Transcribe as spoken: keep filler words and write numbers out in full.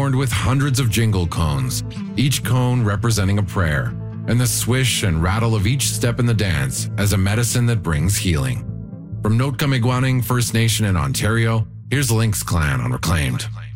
adorned with hundreds of jingle cones, each cone representing a prayer, and the swish and rattle of each step in the dance as a medicine that brings healing. From Nootka Miigwech First Nation in Ontario, here's Lynx Clan on Reclaimed.